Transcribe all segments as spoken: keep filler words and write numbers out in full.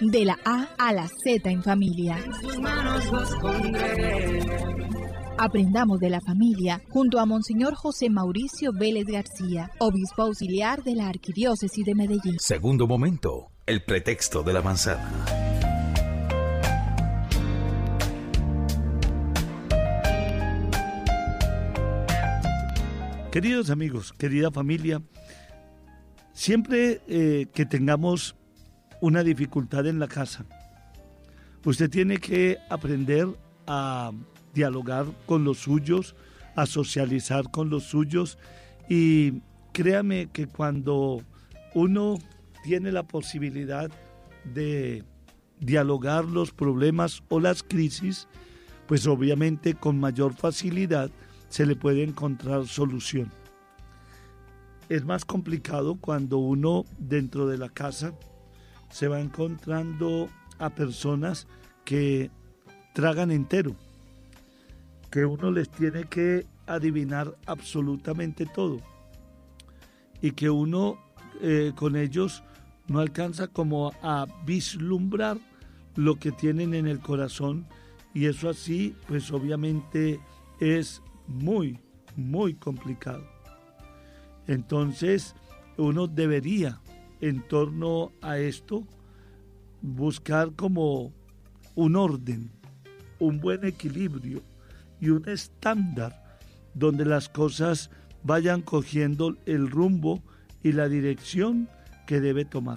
De la A a la Z en familia. En sus manos los pondré. Aprendamos de la familia junto a Monseñor José Mauricio Vélez García, obispo auxiliar de la Arquidiócesis de Medellín. Segundo momento, el pretexto de la manzana. Queridos amigos, querida familia, siempre eh, que tengamos una dificultad en la casa, usted tiene que aprender a dialogar con los suyos, a socializar con los suyos, y créame que cuando uno tiene la posibilidad de dialogar los problemas o las crisis, pues obviamente con mayor facilidad se le puede encontrar solución. Es más complicado cuando uno dentro de la casa se va encontrando a personas que tragan entero, que uno les tiene que adivinar absolutamente todo y que uno eh, con ellos no alcanza como a vislumbrar lo que tienen en el corazón, y eso así pues obviamente es muy, muy complicado. Entonces uno debería en torno a esto buscar como un orden, un buen equilibrio y un estándar donde las cosas vayan cogiendo el rumbo y la dirección que debe tomar.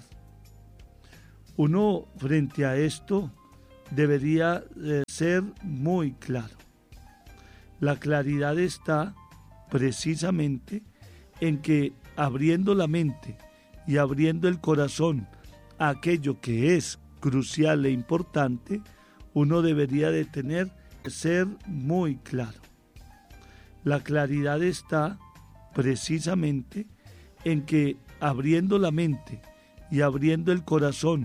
Uno frente a esto debería eh, ser muy claro. La claridad está precisamente en que abriendo la mente y abriendo el corazón a aquello que es crucial e importante, uno debería de tener que ser muy claro. La claridad está precisamente en que abriendo la mente y abriendo el corazón